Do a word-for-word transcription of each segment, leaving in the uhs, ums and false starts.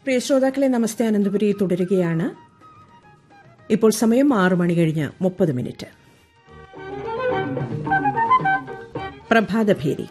പ്രിയ ശ്രോതാക്കളെ, നമസ്തേ അനന്തപുരി തുടരുകയാണ്. ഇപ്പോൾ സമയം ആറു മണി കഴിഞ്ഞ് മുപ്പത് മിനിറ്റ്. പ്രഭാതഭേരി.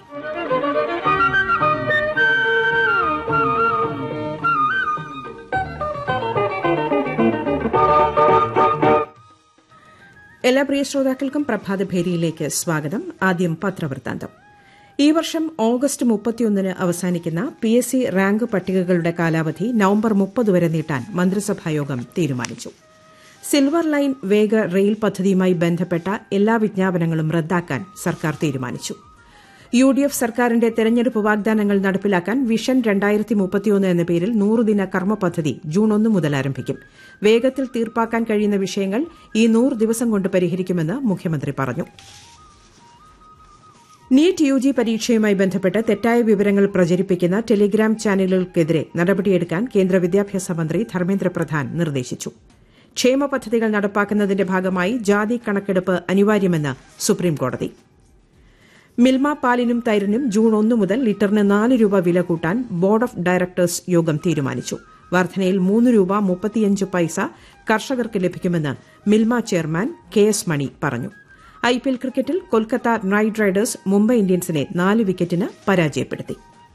എല്ലാ പ്രിയ ശ്രോതാക്കൾക്കും പ്രഭാതഭേരിയിലേക്ക് സ്വാഗതം. ആദ്യം പത്രവൃത്താന്തം. ഈ വർഷം ഓഗസ്റ്റ് മുപ്പത്തിയൊന്നിന് അവസാനിക്കുന്ന പി എസ് സി റാങ്ക് പട്ടികകളുടെ കാലാവധി നവംബർ മുപ്പത് വരെ നീട്ടാൻ മന്ത്രിസഭായോഗം തീരുമാനിച്ചു. സിൽവർ ലൈൻ വേഗ റെയിൽ പദ്ധതിയുമായി ബന്ധപ്പെട്ട എല്ലാ വിജ്ഞാപനങ്ങളും റദ്ദാക്കാൻ സർക്കാർ തീരുമാനിച്ചു. യു ഡി എഫ് സർക്കാരിന്റെ തെരഞ്ഞെടുപ്പ് വാഗ്ദാനങ്ങൾ നടപ്പിലാക്കാൻ വിഷൻ രണ്ടായിരത്തി മുപ്പത്തിയൊന്ന് എന്ന പേരിൽ നൂറുദിന കർമ്മ പദ്ധതി ജൂൺ ഒന്ന് മുതൽ ആരംഭിക്കും. വേഗത്തിൽ തീർപ്പാക്കാൻ കഴിയുന്ന വിഷയങ്ങൾ ഈ നൂറ് ദിവസം കൊണ്ട് പരിഹരിക്കുമെന്ന് മുഖ്യമന്ത്രി പറഞ്ഞു. നീറ്റ് യു ജി പരീക്ഷയുമായി ബന്ധപ്പെട്ട് തെറ്റായ വിവരങ്ങൾ പ്രചരിപ്പിക്കുന്ന ടെലിഗ്രാം ചാനലുകൾക്കെതിരെ നടപടിയെടുക്കാൻ കേന്ദ്ര വിദ്യാഭ്യാസ മന്ത്രി ധർമ്മേന്ദ്ര പ്രധാൻ നിർദ്ദേശിച്ചു. ക്ഷേമ പദ്ധതികൾ നടപ്പാക്കുന്നതിന്റെ ഭാഗമായി ജാതി കണക്കെടുപ്പ് അനിവാര്യമെന്ന് സുപ്രീംകോടതി. മിൽമ പാലിനും തൈരിനും ജൂൺ ഒന്ന് മുതൽ ലിറ്ററിന് നാല് രൂപ വില കൂട്ടാൻ ബോർഡ് ഓഫ് ഡയറക്ടേഴ്സ് യോഗം തീരുമാനിച്ചു. വർധനയിൽ മൂന്ന് രൂപ മുപ്പത്തിയഞ്ച് പൈസ കർഷകർക്ക് ലഭിക്കുമെന്ന് മിൽമ ചെയർമാൻ കെ എസ് മണി പറഞ്ഞു. ഐ പി എൽ ക്രിക്കറ്റിൽ കൊൽക്കത്ത നൈറ്റ് റൈഡേഴ്സ് മുംബൈ ഇന്ത്യൻസിനെ നാല് വിക്കറ്റിന് പരാജയപ്പെടുത്തി.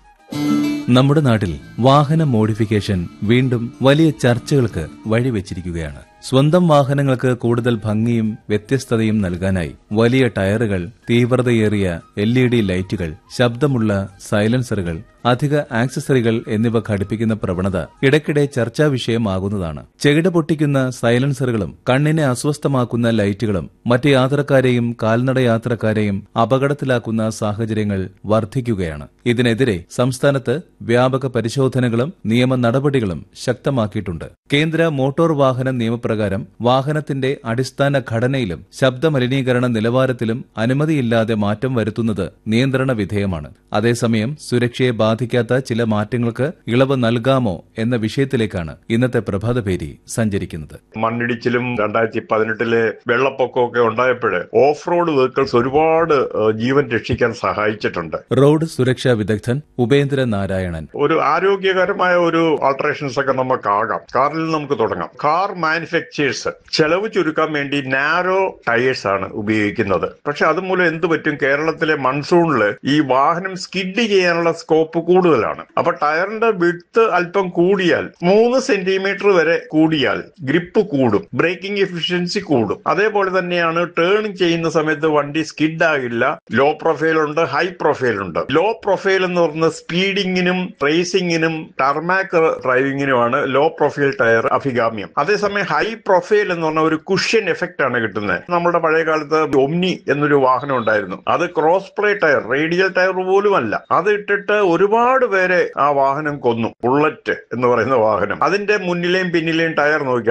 നമ്മുടെ നാട്ടിൽ വാഹന മോഡിഫിക്കേഷൻ വീണ്ടും വലിയ ചർച്ചകൾക്ക് വഴിവെച്ചിരിക്കുകയാണ്. സ്വന്തം വാഹനങ്ങൾക്ക് കൂടുതൽ ഭംഗിയും വ്യത്യസ്തതയും നൽകാനായി വലിയ ടയറുകൾ, തീവ്രതയേറിയ എൽ ഇ ഡി ലൈറ്റുകൾ, ശബ്ദമുള്ള സൈലൻസറുകൾ, അധിക ആക്സസറികൾ എന്നിവ ഘടിപ്പിക്കുന്ന പ്രവണത ഇടയ്ക്കിടെ ചർച്ചാ വിഷയമാകുന്നതാണ്. ചെകിട പൊട്ടിക്കുന്ന സൈലൻസറുകളും കണ്ണിനെ അസ്വസ്ഥമാക്കുന്ന ലൈറ്റുകളും മറ്റ് യാത്രക്കാരെയും കാൽനട യാത്രക്കാരെയും അപകടത്തിലാക്കുന്ന സാഹചര്യങ്ങൾ വർദ്ധിക്കുകയാണ്. ഇതിനെതിരെ സംസ്ഥാനത്ത് വ്യാപക പരിശോധനകളും നിയമ നടപടികളും ശക്തമാക്കിയിട്ടുണ്ട്. കേന്ദ്ര മോട്ടോർ വാഹന നിയമപ്രകാരം വാഹനത്തിന്റെ അടിസ്ഥാന ഘടനയിലും ശബ്ദമലിനീകരണ നിലവാരത്തിലും അനുമതിയില്ലാതെ മാറ്റം വരുത്തുന്നത് നിയന്ത്രണ വിധേയമാണ്. അതേസമയം സുരക്ഷയെ ബാധിക്കാത്ത ചില മാറ്റങ്ങൾക്ക് ഇളവ് നൽകാമോ എന്ന വിഷയത്തിലേക്കാണ് ഇന്നത്തെ പ്രഭാതഭേരി സഞ്ചരിക്കുന്നത്. മണ്ണിടിച്ചിലും രണ്ടായിരത്തി പതിനെട്ടിലെ വെള്ളപ്പൊക്കമൊക്കെ ഉണ്ടായപ്പോൾ ഓഫ് റോഡ് വെഹിക്കിൾസ് ഒരുപാട് ജീവൻ രക്ഷിക്കാൻ സഹായിച്ചിട്ടുണ്ട്. റോഡ് സുരക്ഷാ വിദഗ്ധൻ ഉപേന്ദ്ര നാരായണൻ. ഒരു ആരോഗ്യകരമായ ഒരു ആൾട്ടറേഷൻസ് ഒക്കെ നമുക്കാകാം. കാറിൽ നമുക്ക് തുടങ്ങാം. കാർ മാനുഫാക്ചേഴ്സ് ചെലവ് ചുരുക്കാൻ വേണ്ടി നാരോ ടയേഴ്സ് ആണ് ഉപയോഗിക്കുന്നത്. പക്ഷെ അതുമൂലം എന്ത് പറ്റും, കേരളത്തിലെ മൺസൂണിൽ ഈ വാഹനം സ്കിഡ് ചെയ്യാനുള്ള സ്കോപ്പ് കൂടുതലാണ്. അപ്പൊ ടയറിന്റെ വിഡ്ത്ത് അല്പം കൂടിയാൽ മൂന്ന് സെന്റിമീറ്റർ വരെ കൂടിയാൽ ഗ്രിപ്പ് കൂടും, ബ്രേക്കിംഗ് എഫിഷ്യൻസി കൂടും. അതേപോലെ തന്നെയാണ് ടേൺ ചെയ്യുന്ന സമയത്ത് വണ്ടി സ്കിഡ് ആകില്ല. ലോ പ്രൊഫൈൽ ഉണ്ട്, ഹൈ പ്രൊഫൈൽ ഉണ്ട്. ലോ പ്രൊഫൈൽ എന്ന് പറഞ്ഞ സ്പീഡിങ്ങിനും റേസിംഗിനും ടാർമാക് ഡ്രൈവിംഗിനുമാണ് ലോ പ്രൊഫൈൽ ടയർ അഭികാമ്യം. അതേസമയം ഹൈ പ്രൊഫൈൽ എന്ന് പറഞ്ഞ ഒരു കുഷ്യൻ എഫക്റ്റ് ആണ് കിട്ടുന്നത്. നമ്മുടെ പഴയ കാലത്ത് ഒമ്നി എന്നൊരു വാഹനം ഉണ്ടായിരുന്നു. അത് cross play tyre, radial tyre പോലും അല്ല. അത് ഇട്ടിട്ട് ഒരുപാട് പേരെ ആ വാഹനം കൊന്നു. ബുള്ളറ്റ് എന്ന് പറയുന്ന വാഹനം, അതിന്റെ മുന്നിലെയും പിന്നിലെയും ടയർ നോക്കി